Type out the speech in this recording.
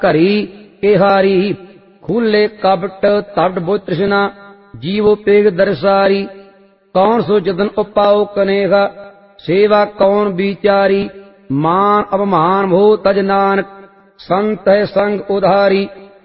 घरी एहारी। खूले कपट तट बुझ तृष्णा, जीवो पेग दरसारी। कौन सो जतन उपाओ कनेगा, सेवा कौन विचारी। मान अपमान भो तज नानक, संत है संग उधारी।